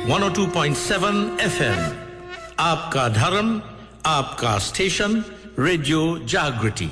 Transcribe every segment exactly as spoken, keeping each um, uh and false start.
one oh two point seven F M. Aapka Dharam, Aapka Station, Radio Jagriti.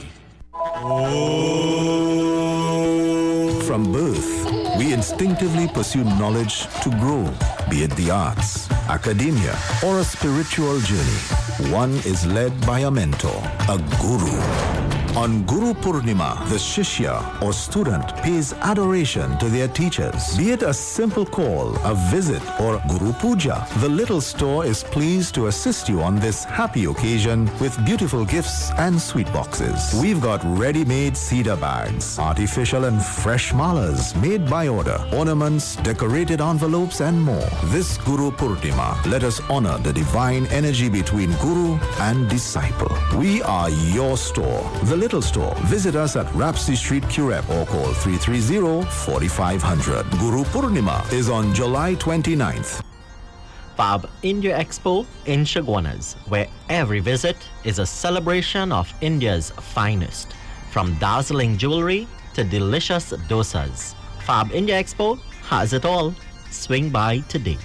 From birth, we instinctively pursue knowledge to grow, be it the arts, academia, or a spiritual journey. One is led by a mentor, a guru. On Guru Purnima, the Shishya or student pays adoration to their teachers. Be it a simple call, a visit, or Guru Puja, the little store is pleased to assist you on this happy occasion with beautiful gifts and sweet boxes. We've got ready-made cedar bags, artificial and fresh malas made by order, ornaments, decorated envelopes, and more. This Guru Purnima, let us honor the divine energy between Guru and disciple. We are your store, the Little Store. Visit us at Rapsy Street, Curep, or call three three zero, four five zero zero. Guru Purnima is on July twenty-ninth. Fab India Expo in Chaguanas, where every visit is a celebration of India's finest. From dazzling jewelry to delicious dosas, Fab India Expo has it all. Swing by today.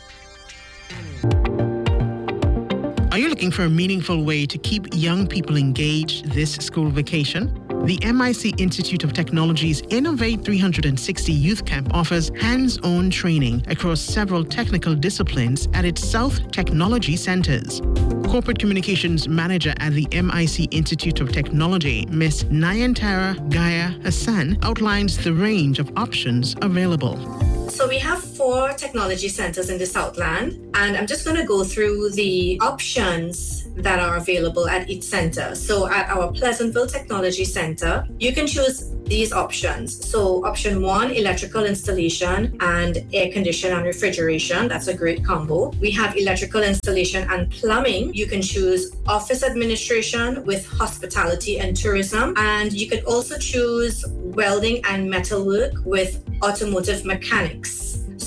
Are you looking for a meaningful way to keep young people engaged this school vacation? The M I C Institute of Technology's Innovate three sixty Youth Camp offers hands-on training across several technical disciplines at its South Technology Centers. Corporate Communications Manager at the M I C Institute of Technology, Miss Nayantara Gaya Hassan, outlines the range of options available. So we have four technology centers in the Southland, and I'm just going to go through the options that are available at each center. So at our Pleasantville Technology Center, you can choose these options. So option one, electrical installation and air conditioning and refrigeration. That's a great combo. We have electrical installation and plumbing. You can choose office administration with hospitality and tourism. And you can also choose welding and metalwork with automotive mechanics.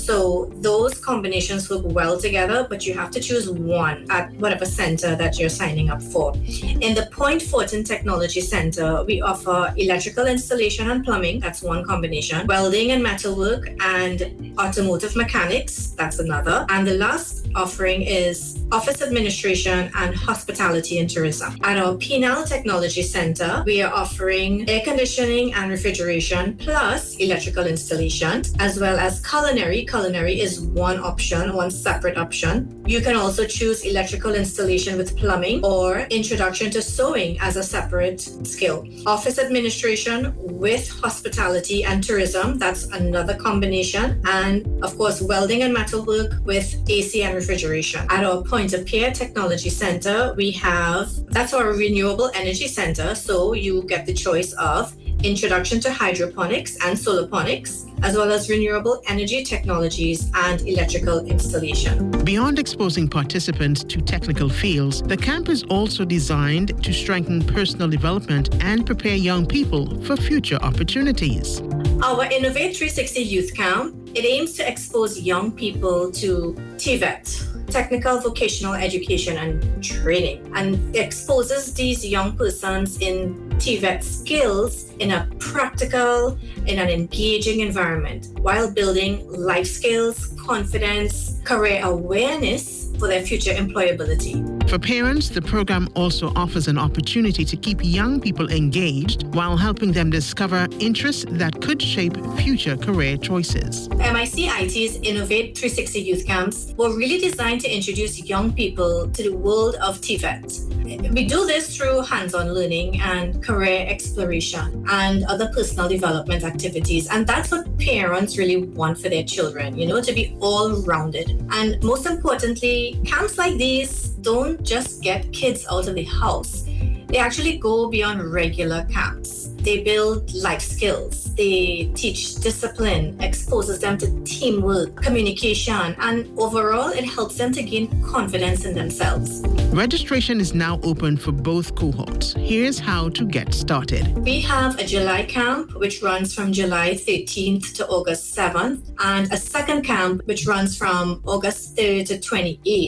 So those combinations work well together, but you have to choose one at whatever center that you're signing up for. In the Point Fortin Technology Center, we offer electrical installation and plumbing. That's one combination. Welding and metalwork and automotive mechanics. That's another. And the last offering is office administration and hospitality and tourism. At our Penal Technology Center, we are offering air conditioning and refrigeration plus electrical installation, as well as culinary. Culinary is one option, one separate option. You can also choose electrical installation with plumbing or introduction to sewing as a separate skill. Office administration with hospitality and tourism, that's another combination. And of course, welding and metalwork with A C and refrigeration. At our Point of Care Technology Center, we have, that's our renewable energy center. So you get the choice of introduction to hydroponics and solarponics, as well as renewable energy technologies and electrical installation. Beyond exposing participants to technical fields, the camp is also designed to strengthen personal development and prepare young people for future opportunities. Our Innovate three sixty Youth Camp, it aims to expose young people to T V E T, Technical Vocational Education and Training, and exposes these young persons in T V E T skills in a practical, in an engaging environment, while building life skills, confidence, career awareness for their future employability. For parents, the program also offers an opportunity to keep young people engaged while helping them discover interests that could shape future career choices. M I C I T's Innovate three sixty Youth Camps were really designed to introduce young people to the world of T V E T. We do this through hands-on learning and career exploration and other personal development activities. And that's what parents really want for their children, you know, to be all-rounded. And most importantly, camps like these don't just get kids out of the house. They actually go beyond regular camps. They build life skills. They teach discipline, exposes them to teamwork, communication, and overall, it helps them to gain confidence in themselves. Registration is now open for both cohorts. Here's how to get started. We have a July camp, which runs from July thirteenth to August seventh, and a second camp, which runs from August third to twenty-eighth.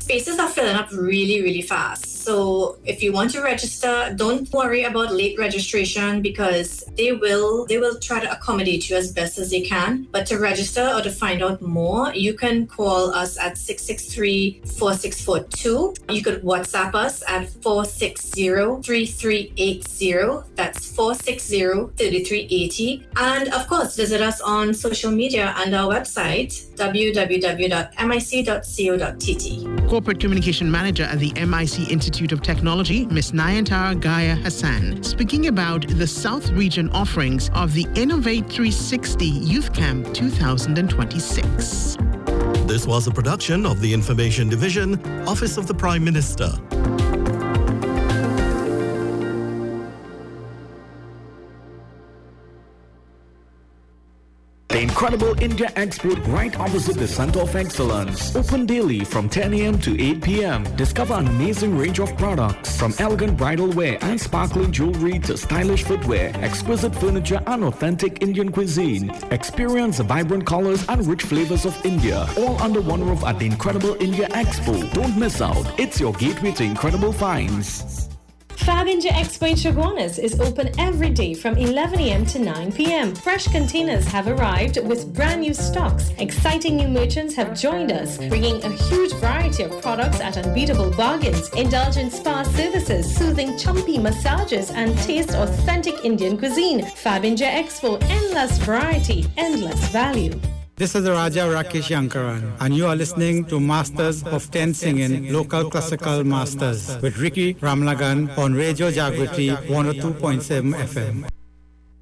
spaces are filling up really, really fast. So if you want to register, don't worry about late registration because they will they will try to accommodate you as best as they can. But to register or to find out more, you can call us at six six three, four six four two. You could WhatsApp us at four six zero, three three eight zero. That's four six zero, three three eight zero. And of course, visit us on social media and our website, w w w dot m i c dot co dot t t. Corporate Communication Manager at the M I C Institute of Technology, Miz Nayantara Gaya Hassan, speaking about the South Region offerings of the Innovate three sixty Youth Camp twenty twenty-six. This was a production of the Information Division, Office of the Prime Minister. The incredible India Expo right opposite the Center of Excellence. Open daily from ten a.m. to eight p.m. Discover an amazing range of products from elegant bridal wear and sparkling jewelry to stylish footwear, exquisite furniture and authentic Indian cuisine. Experience the vibrant colors and rich flavors of India, all under one roof at the incredible India Expo. Don't miss out. It's your gateway to incredible finds. Fab India Expo in Chaguanas is open every day from eleven a.m. to nine p.m. Fresh containers have arrived with brand new stocks. Exciting new merchants have joined us, bringing a huge variety of products at unbeatable bargains. Indulge in spa services, soothing chumpy massages, and taste authentic Indian cuisine. Fab India Expo, endless variety, endless value. This is Raja Rakesh Yankaran, and you are listening to Masters of ten Singing, Local Classical Masters with Ricky Ramlagan on Radio Jagriti one oh two point seven F M.